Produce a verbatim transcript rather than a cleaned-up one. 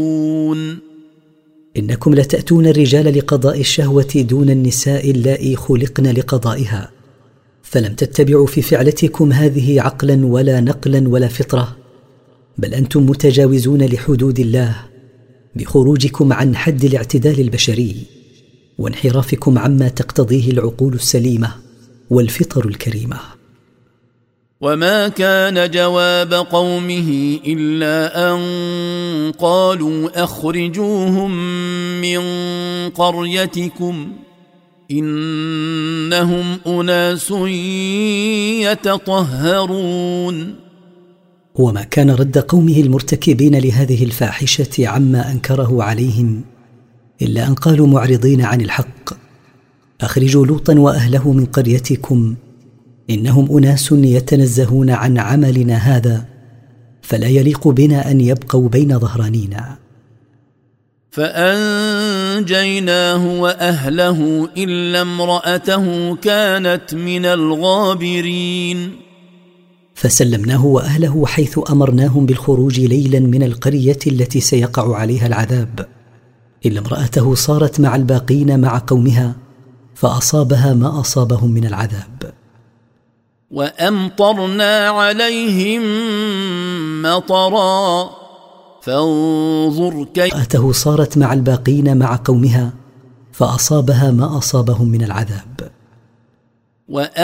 إنكم لتأتون الرجال لقضاء الشهوة دون النساء اللائي خلقن لقضائها، فلم تتبعوا في فعلتكم هذه عقلا ولا نقلا ولا فطرة، بل أنتم متجاوزون لحدود الله بخروجكم عن حد الاعتدال البشري وانحرافكم عما تقتضيه العقول السليمة والفطر الكريمة. وما كان جواب قومه إلا أن قالوا أخرجوهم من قريتكم إنهم أناس يتطهرون. وما كان رد قومه المرتكبين لهذه الفاحشة عما أنكره عليهم إلا أن قالوا معرضين عن الحق: أخرجوا لوطا وأهله من قريتكم إنهم أناس يتنزهون عن عملنا هذا، فلا يليق بنا أن يبقوا بين ظهرانينا. فأنجيناه وأهله إلا امرأته كانت من الغابرين. فسلمناه وأهله حيث أمرناهم بالخروج ليلا من القرية التي سيقع عليها العذاب، إلا امرأته صارت مع الباقين مع قومها فأصابها ما أصابهم من العذاب. وأمطرنا عليهم مطرا فانظر كيف امرأته صارت مع الباقين مع قومها فأصابها ما أصابهم من العذاب.